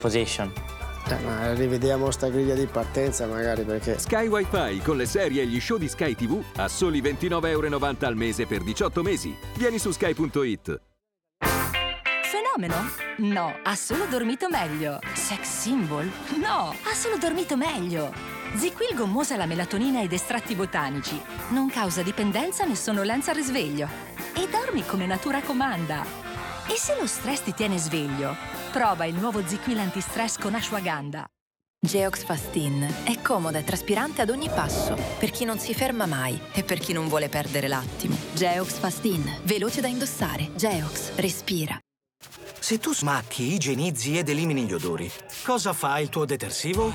position. Ma rivediamo sta griglia di partenza magari, perché Sky Wi-Fi con le serie e gli show di Sky TV a soli 29,90 € al mese per 18 mesi. Vieni su sky.it. Fenomeno? No, ha solo dormito meglio. Sex symbol? No, ha solo dormito meglio. ZzzQuil gommosa la melatonina ed estratti botanici. Non causa dipendenza né sonnolenza al risveglio. E dormi come natura comanda. E se lo stress ti tiene sveglio? Prova il nuovo ZzzQuil antistress con ashwagandha. Geox Fastin è comoda e traspirante ad ogni passo, per chi non si ferma mai e per chi non vuole perdere l'attimo. Geox Fastin, veloce da indossare. Geox, respira. Se tu smacchi, igienizzi ed elimini gli odori, cosa fa il tuo detersivo?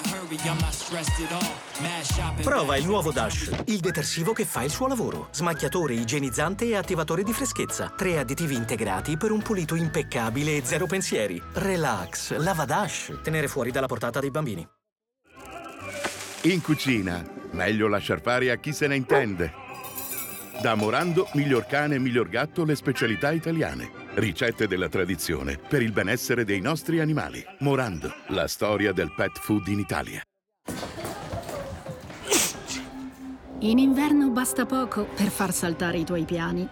Prova il nuovo Dash, il detersivo che fa il suo lavoro. Smacchiatore, igienizzante e attivatore di freschezza. 3 additivi integrati per un pulito impeccabile e zero pensieri. Relax, lava Dash. Tenere fuori dalla portata dei bambini. In cucina, meglio lasciar fare a chi se ne intende. Da Morando, miglior cane e miglior gatto, le specialità italiane. Ricette della tradizione per il benessere dei nostri animali. Morando, la storia del pet food in Italia. In inverno basta poco per far saltare i tuoi piani.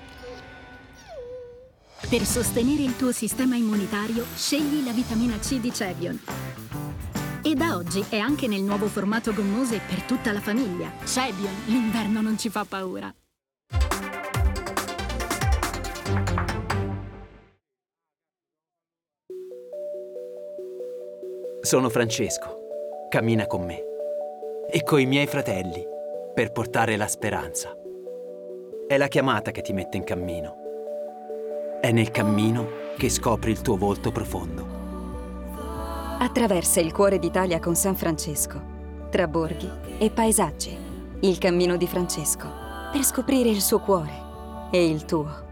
Per sostenere il tuo sistema immunitario, scegli la vitamina C di Cevion. E da oggi è anche nel nuovo formato gommose per tutta la famiglia. Cevion, l'inverno non ci fa paura. Sono Francesco, cammina con me e coi miei fratelli per portare la speranza. È la chiamata che ti mette in cammino. È nel cammino che scopri il tuo volto profondo. Attraversa il cuore d'Italia con San Francesco, tra borghi e paesaggi. Il cammino di Francesco, per scoprire il suo cuore e il tuo.